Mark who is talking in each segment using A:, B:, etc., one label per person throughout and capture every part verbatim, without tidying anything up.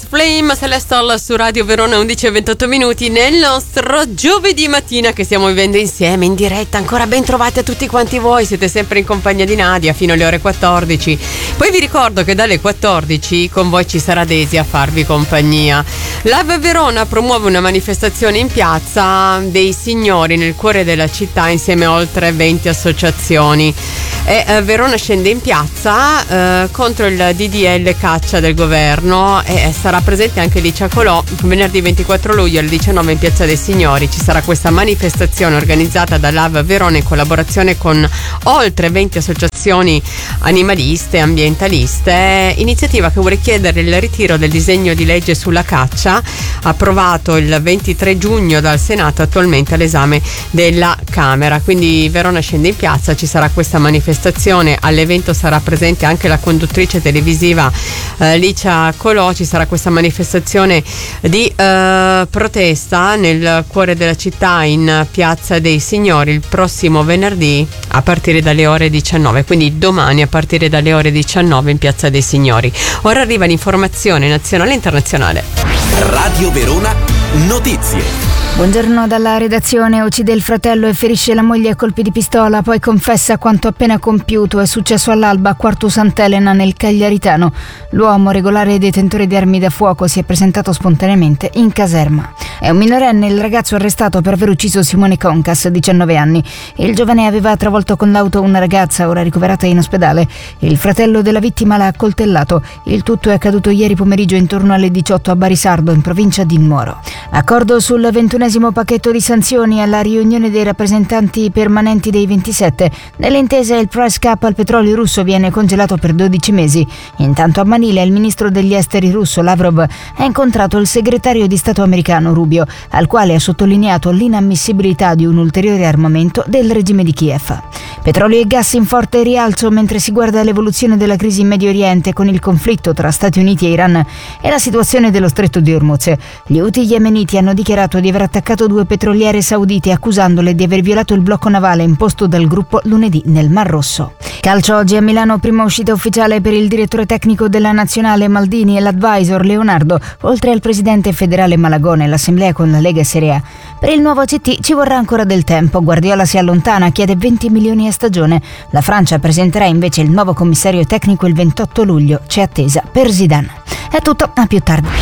A: Flame, Celestial su Radio Verona, undici e ventotto minuti nel nostro giovedì mattina che stiamo vivendo insieme in diretta. Ancora ben trovati a tutti quanti voi, siete sempre in compagnia di Nadia fino alle ore quattordici. Poi vi ricordo che dalle quattordici con voi ci sarà Desi a farvi compagnia. Love Verona promuove una manifestazione in piazza dei signori nel cuore della città insieme a oltre venti associazioni. E eh, Verona scende in piazza eh, contro il D D L caccia del governo e eh, sarà presente anche Licia Colò venerdì ventiquattro luglio alle diciannove in Piazza dei Signori. Ci sarà questa manifestazione organizzata da Love Verona in collaborazione con oltre venti associazioni animaliste e ambientaliste, iniziativa che vuole chiedere il ritiro del disegno di legge sulla caccia approvato il ventitré giugno dal Senato, attualmente all'esame della Camera. Quindi Verona scende in piazza, ci sarà questa manifestazione, all'evento sarà presente anche la conduttrice televisiva eh, Licia Colò. Ci sarà questa manifestazione di eh, protesta nel cuore della città in Piazza dei Signori il prossimo venerdì a partire dalle ore diciannove, quindi domani a partire dalle ore diciannove in Piazza dei Signori. Ora arriva l'informazione nazionale e internazionale.
B: Radio Verona Notizie.
C: Buongiorno dalla redazione. Uccide il fratello e ferisce la moglie a colpi di pistola, poi confessa quanto appena compiuto. È successo all'alba a Quartu Sant'Elena nel Cagliaritano. L'uomo, regolare detentore di armi da fuoco, si è presentato spontaneamente in caserma. È un minorenne il ragazzo arrestato per aver ucciso Simone Concas, diciannove anni. Il giovane aveva travolto con l'auto una ragazza, ora ricoverata in ospedale. Il fratello della vittima l'ha accoltellato. Il tutto è accaduto ieri pomeriggio intorno alle diciotto a Barisardo, in provincia di Nuoro. Accordo sul ventunesimo pacchetto di sanzioni alla riunione dei rappresentanti permanenti dei ventisette. Nell'intesa il price cap al petrolio russo viene congelato per dodici mesi. Intanto a Manila il ministro degli esteri russo Lavrov ha incontrato il segretario di Stato americano Rubio, al quale ha sottolineato l'inammissibilità di un ulteriore armamento del regime di Kiev. Petrolio e gas in forte rialzo mentre si guarda l'evoluzione della crisi in Medio Oriente con il conflitto tra Stati Uniti e Iran e la situazione dello stretto di Hormuz. Gli Houthi yemeniti hanno dichiarato di aver attaccato due petroliere saudite accusandole di aver violato il blocco navale imposto dal gruppo lunedì nel Mar Rosso. Calcio oggi a Milano, prima uscita ufficiale per il direttore tecnico della Nazionale Maldini e l'advisor Leonardo, oltre al presidente federale Malagone e l'assemblea con la Lega e Serie A. Per il nuovo C T ci vorrà ancora del tempo. Guardiola si allontana, chiede venti milioni a stagione. La Francia presenterà invece il nuovo commissario tecnico il ventotto luglio. C'è attesa per Zidane. È tutto, a più tardi.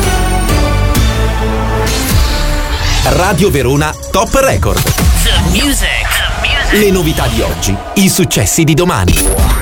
B: Radio Verona Top Record.
D: The music. The music.
B: Le novità di oggi, i successi di domani.